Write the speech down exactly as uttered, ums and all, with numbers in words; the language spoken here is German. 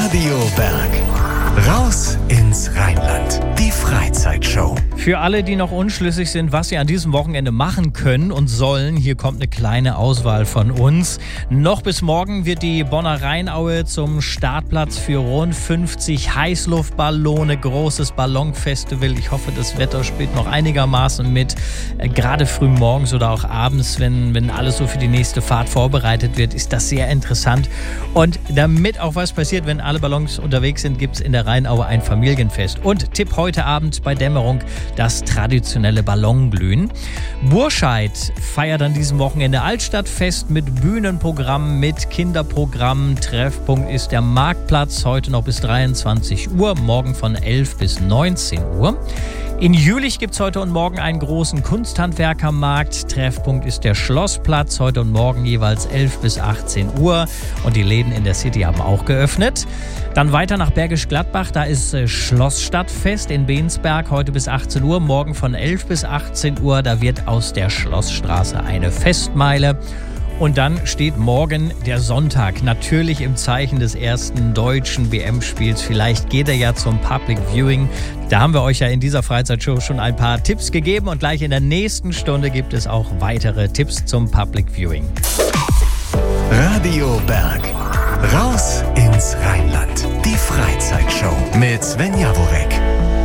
Radio Berg. Raus ins Rheinland. Die Freizeitshow. Für alle, die noch unschlüssig sind, was sie an diesem Wochenende machen können und sollen, hier kommt eine kleine Auswahl von uns. Noch bis morgen wird die Bonner Rheinaue zum Startplatz für rund fünfzig Heißluftballone, großes Ballonfestival. Ich hoffe, das Wetter spielt noch einigermaßen mit. Äh, gerade früh morgens oder auch abends, wenn, wenn alles so für die nächste Fahrt vorbereitet wird, ist das sehr interessant. Und damit auch was passiert, wenn alle Ballons unterwegs sind, gibt es in der Rheinaue ein Familienfest. Und Tipp heute Abend bei Dämmerung: das traditionelle Ballonglühen. Burscheid feiert an diesem Wochenende Altstadtfest mit Bühnenprogramm, mit Kinderprogramm. Treffpunkt ist der Marktplatz, heute noch bis dreiundzwanzig Uhr, morgen von elf bis neunzehn Uhr. In Jülich gibt es heute und morgen einen großen Kunsthandwerkermarkt. Treffpunkt ist der Schlossplatz, heute und morgen jeweils elf bis achtzehn Uhr. Und die Läden in der City haben auch geöffnet. Dann weiter nach Bergisch Gladbach, da ist äh, Schlossstadtfest in Bensberg, heute bis achtzehn Uhr, morgen von elf bis achtzehn Uhr. Da wird aus der Schlossstraße eine Festmeile. Und dann steht morgen der Sonntag, natürlich im Zeichen des ersten deutschen W M-Spiels. Vielleicht geht er ja zum Public Viewing. Da haben wir euch ja in dieser Freizeitshow schon ein paar Tipps gegeben. Und gleich in der nächsten Stunde gibt es auch weitere Tipps zum Public Viewing. Radio Berg. Raus ins Rheinland. Die Freizeitshow mit Sven Jaworek.